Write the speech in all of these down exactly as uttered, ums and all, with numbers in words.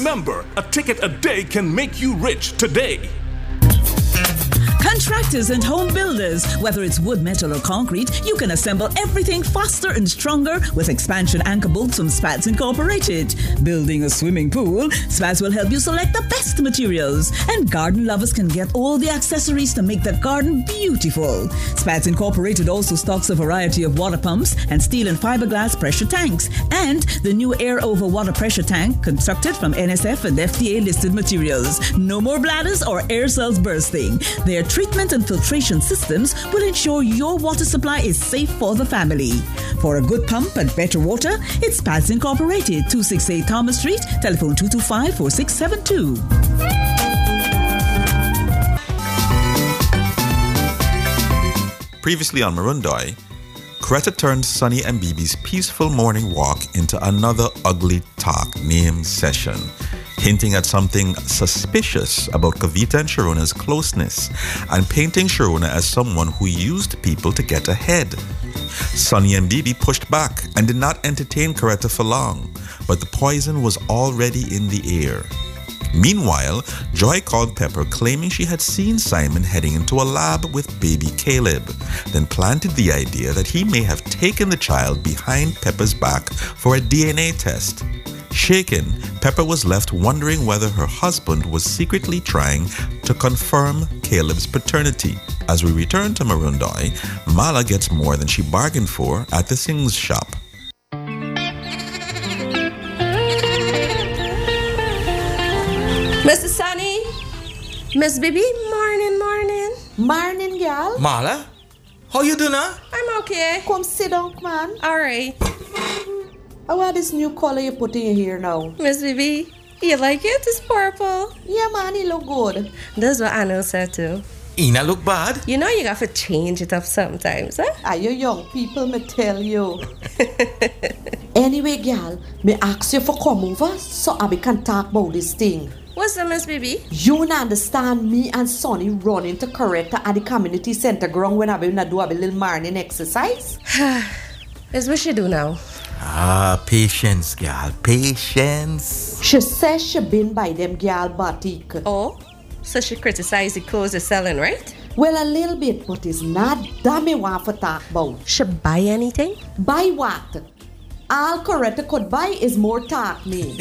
Remember, a ticket a day can make you rich today. Contractors and home builders, whether it's wood, metal, or concrete, you can assemble everything faster and stronger with expansion anchor bolts from Spats Incorporated. Building a swimming pool, Spats will help you select the best materials. And garden lovers can get all the accessories to make the garden beautiful. Spats Incorporated also stocks a variety of water pumps and steel and fiberglass pressure tanks. And the new air over water pressure tank constructed from N S F and F D A listed materials. No more bladders or air cells bursting. Their treatment and filtration systems will ensure your water supply is safe for the family. For a good pump and better water, it's Spats Incorporated, two sixty-eight Thomas Street, telephone two two five, four six seven two. Previously on Marundoy, Coretta turned Sonny and Bibi's peaceful morning walk into another ugly talk name session, hinting at something suspicious about Kavita and Sharona's closeness and painting Sharona as someone who used people to get ahead. Sonny and Bibi pushed back and did not entertain Coretta for long, but the poison was already in the air. Meanwhile, Joy called Pepper claiming she had seen Simon heading into a lab with baby Caleb, then planted the idea that he may have taken the child behind Pepper's back for a D N A test. Shaken, Pepper was left wondering whether her husband was secretly trying to confirm Caleb's paternity. As we return to Marundoy, Mala gets more than she bargained for at the Singh's shop. Missus Sunny, Miss Bibi, morning, morning. Morning, girl. Mala, how you doing, huh? I'm okay. Come sit down, man. All right. How are this new color you put in your hair now? Miss Bibi, you like it? It's purple. Yeah, man, it look good. That's what Anna said too. Ina look bad. You know you got to change it up sometimes, huh? Are you young people, me tell you. Anyway, girl, me ask you for come over so I can talk about this thing. What's that, Miss Bibi? You don't understand me and Sonny running to Coretta at the community center ground when I be do a little morning exercise? That's what she do now. Ah, patience, girl, patience. She says she been by them girl batik. Oh, so she criticized the clothes they're selling, right? Well, a little bit, but it's not that me want to talk about. She buy anything? Buy what? All Coretta could buy is more talk me.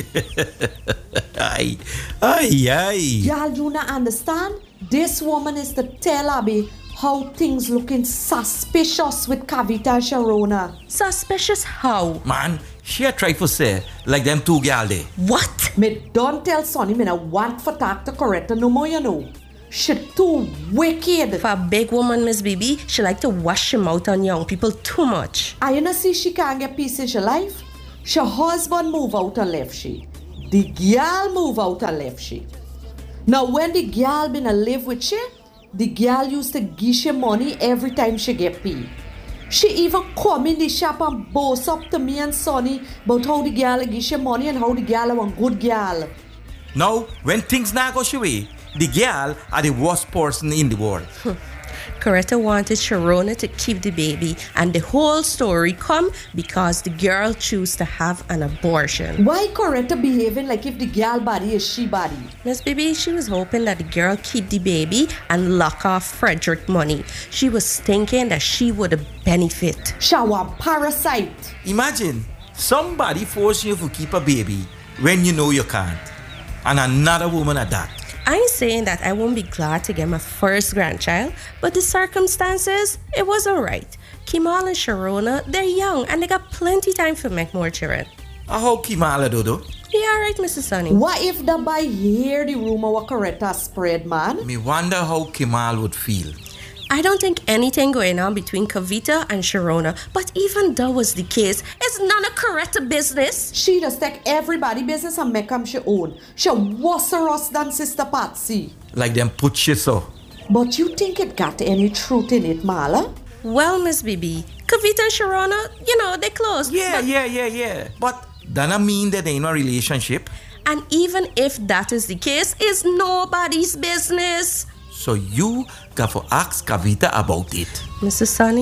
Ay, ay, ay. Y'all do not understand? This woman is to tell Abby how things looking suspicious with Kavita and Sharona. Suspicious how? Man, she a try for say, like them two gal there. What? Me don't tell Sonny me no want for talk to Coretta no more, you know. She too wicked. For a big woman, Miss Bibi, she like to wash him out on young people too much. I you know see she can't get peace in her life. She husband move out and left she. The girl move out and left she. Now when the girl been a live with she, the girl used to give she money every time she get paid. She even come in the shop and boast up to me and Sonny about how the girl give she money and how the girl is a good girl. Now, when things not go she way, the girl are the worst person in the world. Coretta wanted Sharona to keep the baby, and the whole story come because the girl chose to have an abortion. Why Coretta behaving like if the girl body is she body? Miss Bibi, she was hoping that the girl keep the baby and lock off Frederick money. She was thinking that she would benefit. She a parasite. Imagine somebody forcing you to keep a baby when you know you can't, and another woman at that. I ain't saying that I won't be glad to get my first grandchild, but the circumstances, it was alright. Kimal and Sharona, they're young and they got plenty time to make more children. I hope Kimala Dodo. Yeah, alright, Missus Sunny. What if the boy hear the rumor what Coretta spread, man? Me wonder how Kimal would feel. I don't think anything going on between Kavita and Sharona, but even though was the case, it's none of Coretta business. She just take everybody business and make them she own. She worse us than Sister Patsy. Like them put you so. But you think it got any truth in it, Mala? Well, Miss Bibi, Kavita and Sharona, you know, they close. Yeah, yeah, yeah, yeah. But that don't mean that they in a relationship. And even if that is the case, it's nobody's business. So you got to ask Kavita about it. Missus Sunny,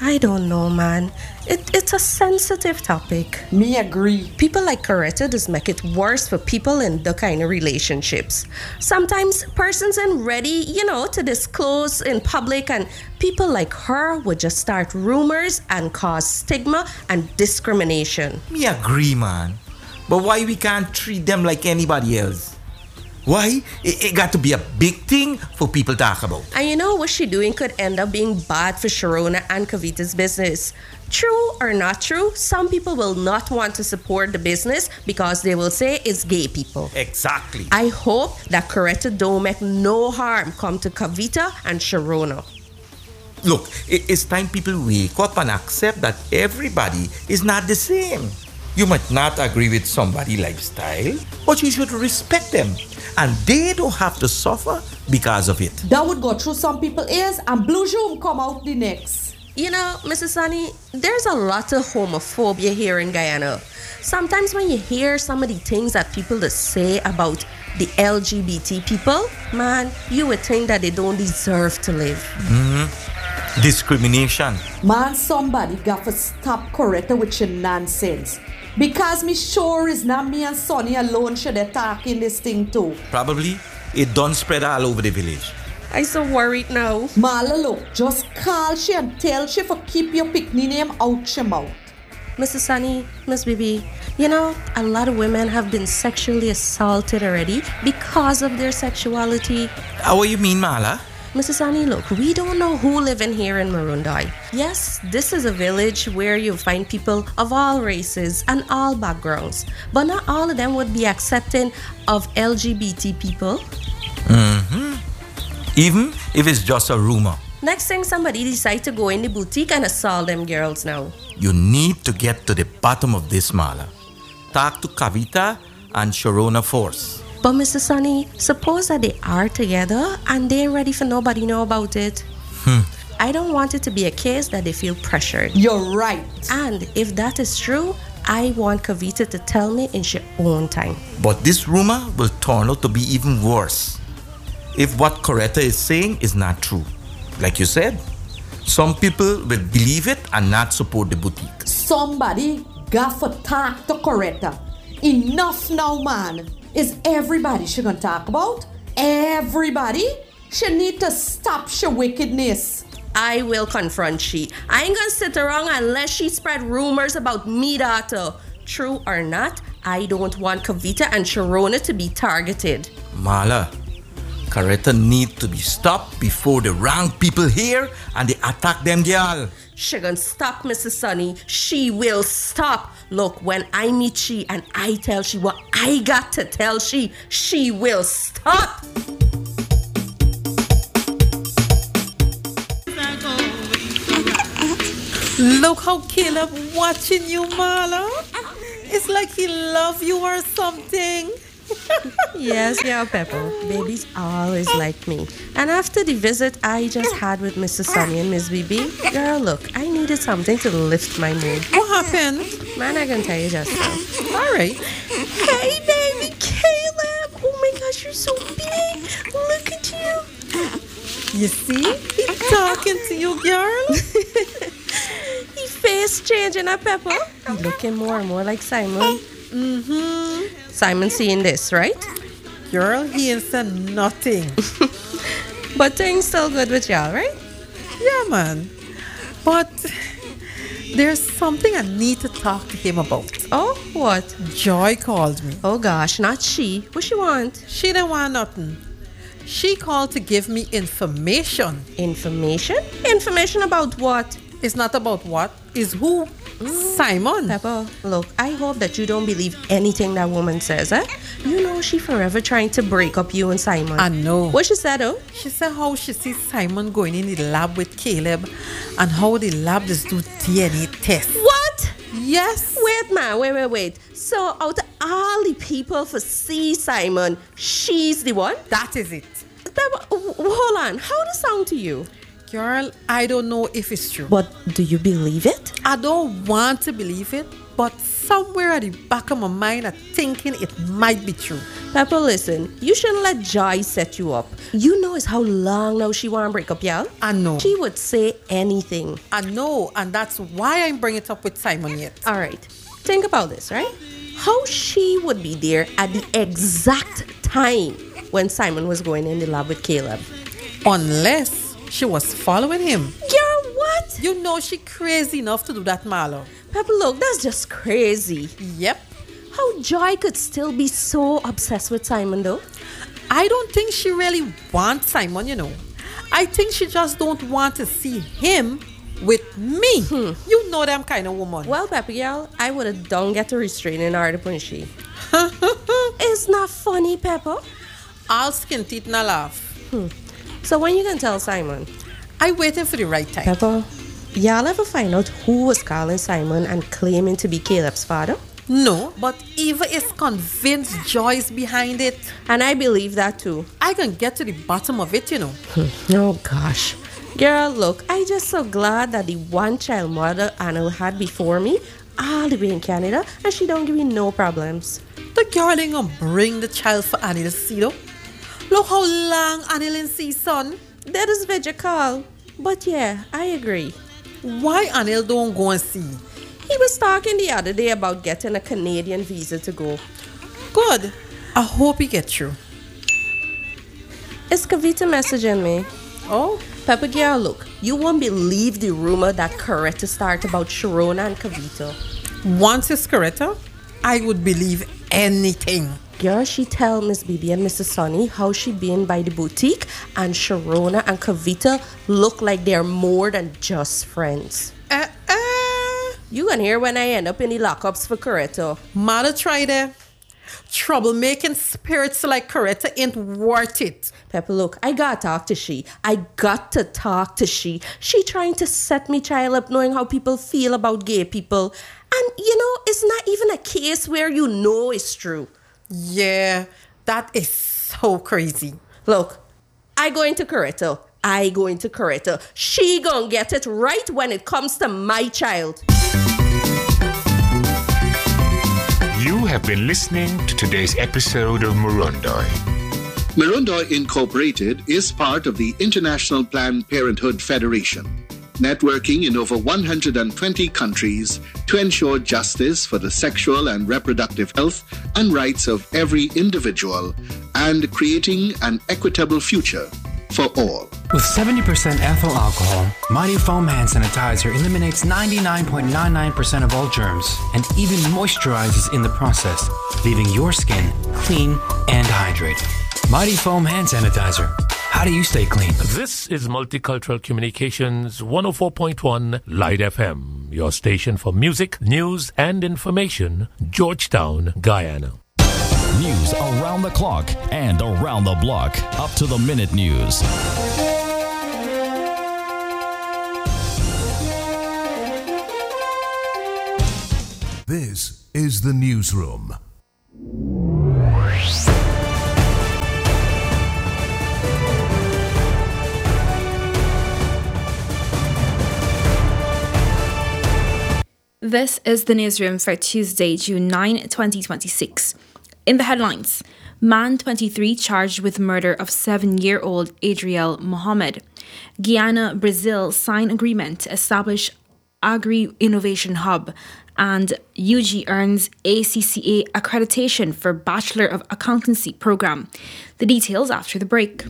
I don't know, man. It, it's a sensitive topic. Me agree. People like Coretta just make it worse for people in the kind of relationships. Sometimes persons ain't ready, you know, to disclose in public, and people like her would just start rumors and cause stigma and discrimination. Me agree, man. But why we can't treat them like anybody else? Why? It, it got to be a big thing for people to talk about. And you know what she doing could end up being bad for Sharona and Kavita's business. True or not true, some people will not want to support the business because they will say it's gay people. Exactly. I hope that Coretta don't make no harm come to Kavita and Sharona. Look, it, it's time people wake up and accept that everybody is not the same. You might not agree with somebody's lifestyle, but you should respect them. And they don't have to suffer because of it. That would go through some people's ears and Blue Zoom come out the next. You know, Missus Sunny, there's a lot of homophobia here in Guyana. Sometimes when you hear some of the things that people just say about the L G B T people, man, you would think that they don't deserve to live. Mm-hmm. Discrimination. Man, somebody got to stop Coretta with your nonsense. Because me sure is not me and Sonny alone should attack in this thing too. Probably it done spread all over the village. I so worried now. Marla, look, just call she and tell she for keep your picnic name out your mouth. Missus Sunny, Miss Bibi, you know, a lot of women have been sexually assaulted already because of their sexuality. Uh, what you mean, Mala? Missus Sunny, look, we don't know who live in here in Marundai. Yes, this is a village where you find people of all races and all backgrounds, but not all of them would be accepting of L G B T people. Mm-hmm. Even if it's just a rumor. Next thing somebody decide to go in the boutique and assault them girls now. You need to get to the bottom of this, Mala. Talk to Kavita and Sharona Force. But Missus Sunny, suppose that they are together and they're ready for nobody know about it. Hmm. I don't want it to be a case that they feel pressured. You're right. And if that is true, I want Kavita to tell me in her own time. But this rumor will turn out to be even worse if what Coretta is saying is not true. Like you said, some people will believe it and not support the boutique. Somebody got to talk to Coretta. Enough now, man. Is everybody she gonna talk about? Everybody? She need to stop she wickedness. I will confront she. I ain't gonna sit around unless she spread rumors about me daughter. True or not, I don't want Kavita and Sharona to be targeted. Mala, Coretta need to be stopped before the wrong people hear and they attack them girl. She gonna stop, Missus Sunny. She will stop. Look, when I meet she and I tell she what I got to tell she, she will stop. Look how Caleb watching you, Marla. It's like he love you or something. Yes, yeah, Pepper. Babies always like me. And after the visit I just had with Missus Sunny and Miss Bibi, girl, look, I needed something to lift my mood. What happened? Man, I can tell you just now. All right. Hey, baby, Caleb. Oh my gosh, you're so big. Look at you. You see? He's talking to you, girl. He face changing, a Pepper. He looking more and more like Simon. Mm-hmm. Simon seeing this, right? Girl, he ain't said nothing. But things still good with y'all, right? Yeah, man. But there's something I need to talk to him about. Oh, what? Joy called me. Oh gosh, not she. What she want? She didn't want nothing. She called to give me information. Information? Information about what? It's not about what, it's who. Simon. Pepper, look, I hope that you don't believe anything that woman says, eh? You know she forever trying to break up you and Simon. I know. What she said, oh? She said how she sees Simon going in the lab with Caleb and how the lab just do D N A test. What? Yes. Wait, man, wait, wait, wait. So out of all the people for see Simon, she's the one? That is it. Pepper, hold on. How does it sound to you? Girl, I don't know if it's true. But do you believe it? I don't want to believe it, but somewhere at the back of my mind, I'm thinking it might be true. Pepper, listen, you shouldn't let Joy set you up. You know it's how long now she want to break up, y'all. I know. She would say anything. I know, and that's why I'm bringing it up with Simon yet. All right, think about this, right? How she would be there at the exact time when Simon was going in the lab with Caleb. Unless she was following him. Girl, what? You know she crazy enough to do that, Marlo. Pepper, look, that's just crazy. Yep. How Joy could still be so obsessed with Simon, though? I don't think she really wants Simon, you know. I think she just don't want to see him with me. Hmm. You know them kind of woman. Well, Pepper, girl, I would have done get a restraining order, punch she. It's not funny, Pepper. I'll skin teeth and I laugh. Hmm. So when you gonna tell Simon? I'm waiting for the right time. Pepper, y'all ever find out who was calling Simon and claiming to be Caleb's father? No, but Eva is convinced Joy's behind it. And I believe that too. I can get to the bottom of it, you know. Oh gosh. Girl, look, I just so glad that the one child mother Anil had before me, all the way in Canada, and she don't give me no problems. The girl ain't gonna bring the child for Anil to see though. Look how long Anil ain't see son. That is video call. But yeah, I agree. Why Anil don't go and see? He was talking the other day about getting a Canadian visa to go. Good. I hope he gets through. It's Kavita messaging me. Oh? Pepper girl, look, you won't believe the rumor that Coretta started about Sharona and Kavita. Once it's Coretta, I would believe anything. Girl, she tell Miss Bibi and Missus Sonny how she been by the boutique and Sharona and Kavita look like they're more than just friends. Uh, uh. You gonna hear when I end up in the lockups for Coretta. Mother try there. Troublemaking spirits like Coretta ain't worth it. Pepper, look, I gotta talk to she. I got to talk to she. She trying to set me child up knowing how people feel about gay people. And, you know, it's not even a case where you know it's true. Yeah, that is so crazy. Look, I go into Coretta. I go into Coretta. She gonna get it right when it comes to my child. You have been listening to today's episode of Murundoy. Murundoy Incorporated is part of the International Planned Parenthood Federation, networking in over one hundred twenty countries to ensure justice for the sexual and reproductive health and rights of every individual and creating an equitable future for all. With seventy percent ethyl alcohol, Mighty Foam Hand Sanitizer eliminates ninety-nine point nine nine percent of all germs and even moisturizes in the process, leaving your skin clean and hydrated. Mighty Foam Hand Sanitizer. How do you stay clean? This is Multicultural Communications one oh four point one Light F M, your station for music, news, and information, Georgetown, Guyana. News around the clock and around the block. Up to the minute news. This is the newsroom. This is the newsroom for Tuesday, June ninth, twenty twenty-six. In the headlines, man twenty-three charged with murder of seven-year-old Adriel Mohammed. Guyana, Brazil sign agreement to establish Agri-Innovation Hub. And U G earns A C C A accreditation for Bachelor of Accountancy program. The details after the break.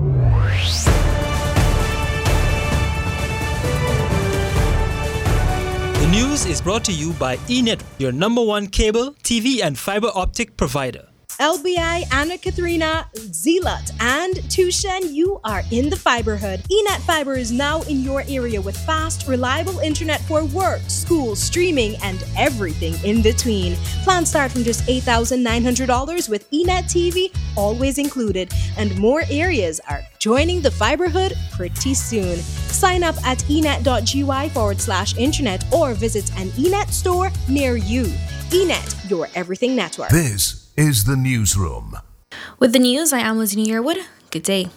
The news is brought to you by eNet, your number one cable, T V and fiber optic provider. L B I, Anna Katharina, Zealot, and Tushen, you are in the fiberhood. eNet Fiber is now in your area with fast, reliable internet for work, school, streaming, and everything in between. Plans start from just eight thousand nine hundred dollars with eNet T V always included, and more areas are joining the fiberhood pretty soon. Sign up at enet.gy forward slash internet or visit an eNet store near you. eNet, your everything network. This is the newsroom. With the news, I am Lizzie Yearwood. Good day.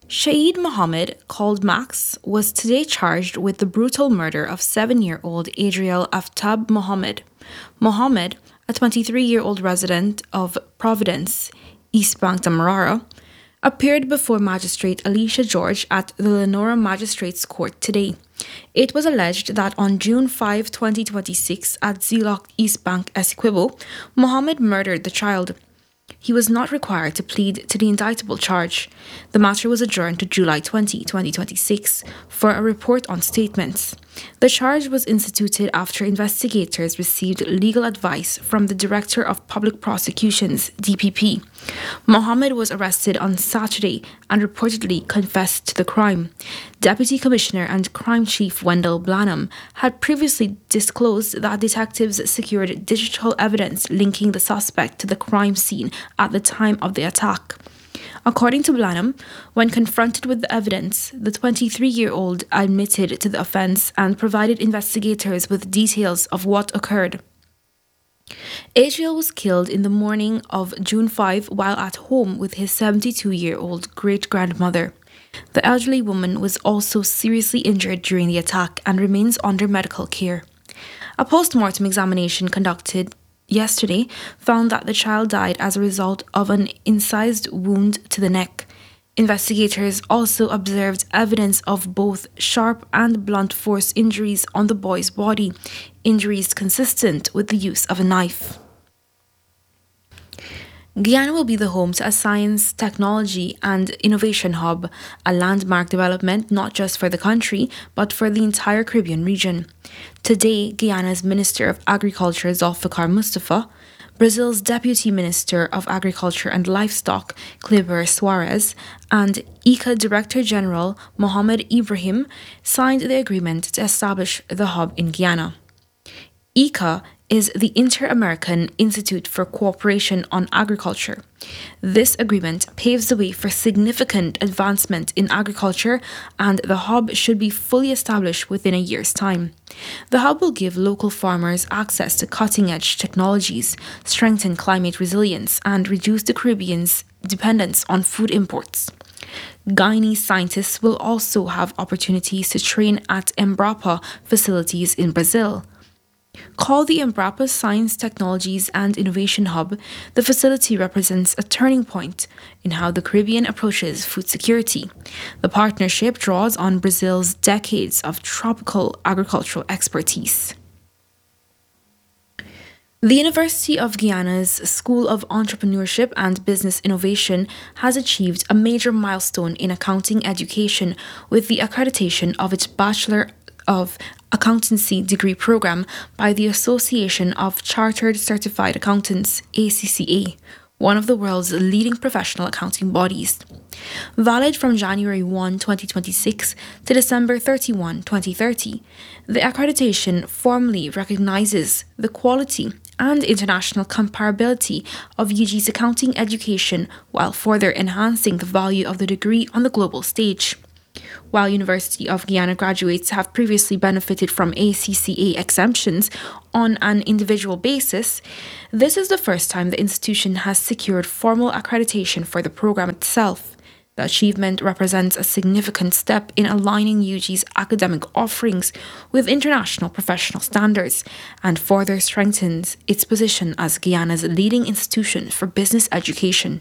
Shaid Mohammed, called Max, was today charged with the brutal murder of seven-year-old Adriel Aftab Mohammed. Mohammed, a twenty-three-year-old resident of Providence, East Bank, Demerara, appeared before Magistrate Alicia George at the Lenora Magistrates Court today. It was alleged that on June fifth, twenty twenty-six, at Zeelock East Bank, Essequibo, Mohammed murdered the child. He was not required to plead to the indictable charge. The matter was adjourned to July twentieth, twenty twenty-six for a report on statements. The charge was instituted after investigators received legal advice from the Director of Public Prosecutions, D P P. Mohammed was arrested on Saturday and reportedly confessed to the crime. Deputy Commissioner and Crime Chief Wendell Blanham had previously disclosed that detectives secured digital evidence linking the suspect to the crime scene at the time of the attack. According to Blanham, when confronted with the evidence, the twenty-three-year-old admitted to the offence and provided investigators with details of what occurred. Adriel was killed in the morning of June fifth while at home with his seventy-two-year-old great-grandmother. The elderly woman was also seriously injured during the attack and remains under medical care. A post-mortem examination conducted yesterday found that the child died as a result of an incised wound to the neck. Investigators also observed evidence of both sharp and blunt force injuries on the boy's body, injuries consistent with the use of a knife. Guyana will be the home to a science, technology and innovation hub, a landmark development not just for the country, but for the entire Caribbean region. Today, Guyana's Minister of Agriculture, Zulfikar Mustafa, Brazil's Deputy Minister of Agriculture and Livestock, Kleber Suarez, and I C A Director General Mohamed Ibrahim signed the agreement to establish the hub in Guyana. I C A is the Inter-American Institute for Cooperation on Agriculture. This agreement paves the way for significant advancement in agriculture, and the hub should be fully established within a year's time. The hub will give local farmers access to cutting-edge technologies, strengthen climate resilience, and reduce the Caribbean's dependence on food imports. Guyanese scientists will also have opportunities to train at Embrapa facilities in Brazil. Called the Embrapa Science, Technologies and Innovation Hub, the facility represents a turning point in how the Caribbean approaches food security. The partnership draws on Brazil's decades of tropical agricultural expertise. The University of Guyana's School of Entrepreneurship and Business Innovation has achieved a major milestone in accounting education with the accreditation of its Bachelor of Accountancy degree program by the Association of Chartered Certified Accountants, A C C A, one of the world's leading professional accounting bodies. Valid from January first, twenty twenty-six to December thirty-first, twenty thirty, the accreditation formally recognizes the quality and international comparability of U G's accounting education while further enhancing the value of the degree on the global stage. While University of Guyana graduates have previously benefited from A C C A exemptions on an individual basis, this is the first time the institution has secured formal accreditation for the program itself. The achievement represents a significant step in aligning U G's academic offerings with international professional standards and further strengthens its position as Guyana's leading institution for business education.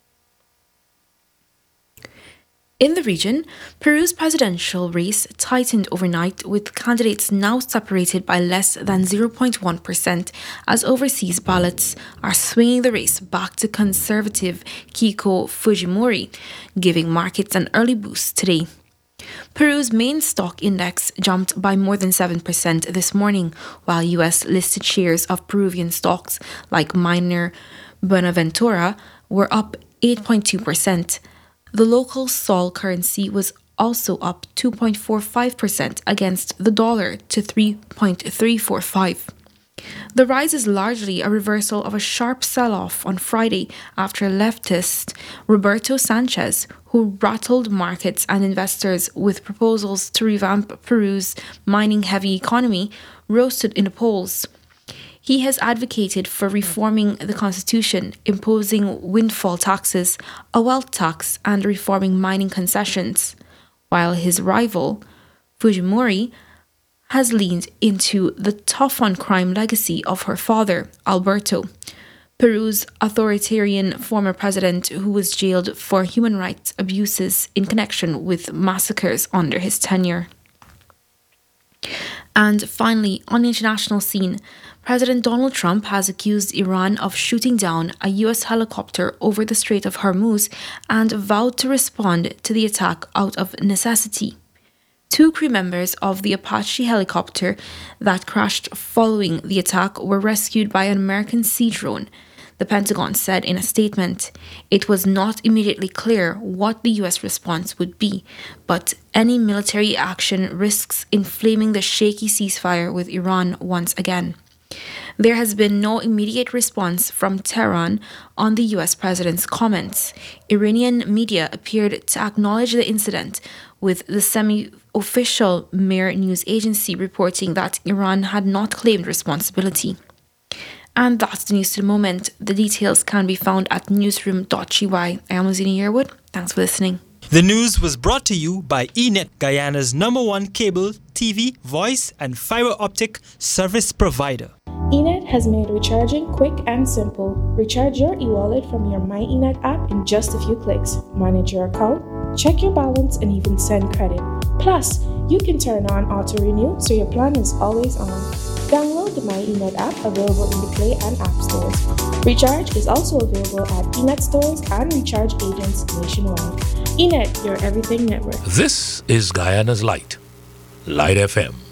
In the region, Peru's presidential race tightened overnight, with candidates now separated by less than zero point one percent as overseas ballots are swinging the race back to conservative Keiko Fujimori, giving markets an early boost today. Peru's main stock index jumped by more than seven percent this morning, while U S listed shares of Peruvian stocks like Miner Buenaventura were up eight point two percent. The local sol currency was also up two point four five percent against the dollar to three point three four five. The rise is largely a reversal of a sharp sell-off on Friday after leftist Roberto Sanchez, who rattled markets and investors with proposals to revamp Peru's mining-heavy economy, roasted in the polls. He has advocated for reforming the constitution, imposing windfall taxes, a wealth tax, and reforming mining concessions, while his rival, Fujimori, has leaned into the tough-on-crime legacy of her father, Alberto, Peru's authoritarian former president who was jailed for human rights abuses in connection with massacres under his tenure. And finally, on the international scene, President Donald Trump has accused Iran of shooting down a U S helicopter over the Strait of Hormuz and vowed to respond to the attack out of necessity. Two crew members of the Apache helicopter that crashed following the attack were rescued by an American sea drone, the Pentagon said in a statement. It was not immediately clear what the U S response would be, but any military action risks inflaming the shaky ceasefire with Iran once again. There has been no immediate response from Tehran on the U S president's comments. Iranian media appeared to acknowledge the incident, with the semi-official Mehr news agency reporting that Iran had not claimed responsibility. And that's the news to the moment. The details can be found at newsroom dot g y. I am Lizina Yearwood. Thanks for listening. The news was brought to you by eNet, Guyana's number one cable, T V, voice, and fiber optic service provider. eNet has made recharging quick and simple. Recharge your e-wallet from your My eNet app in just a few clicks. Manage your account, check your balance, and even send credit. Plus, you can turn on auto renew so your plan is always on. Download the My eNet app, available in the Play and App stores. Recharge is also available at eNet stores and recharge agents nationwide. eNet, your everything network. This is Guyana's Light, Light F M.